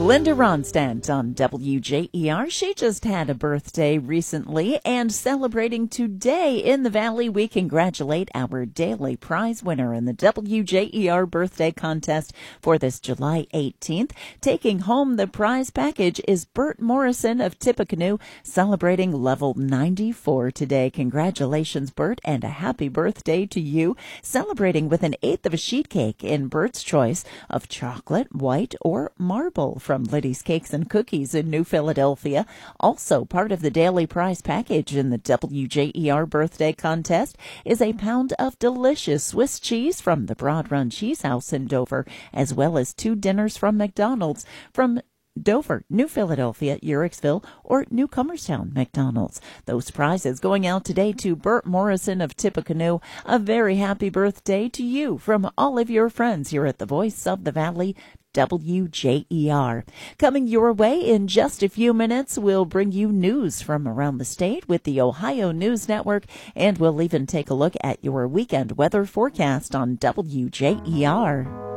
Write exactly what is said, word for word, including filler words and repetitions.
Linda Ronstadt on W J E R. She just had a birthday recently, and celebrating today in the Valley, we congratulate our daily prize winner in the W J E R birthday contest for this July eighteenth. Taking home the prize package is Bert Morrison of Tippecanoe, celebrating level ninety-four today. Congratulations, Bert, and a happy birthday to you. Celebrating with an eighth of a sheet cake in Bert's choice of chocolate, white, or marble from Liddy's Cakes and Cookies in New Philadelphia. Also part of the daily prize package in the W J E R birthday contest is a pound of delicious Swiss cheese from the Broad Run Cheese House in Dover, as well as two dinners from McDonald's from Dover, New Philadelphia, Uhrichsville, or New Comerstown McDonald's. Those prizes going out today to Bert Morrison of Tippecanoe. A very happy birthday to you from all of your friends here at the Voice of the Valley, W J E R. Coming your way in just a few minutes, we'll bring you news from around the state with the Ohio News Network, and we'll even take a look at your weekend weather forecast on W J E R.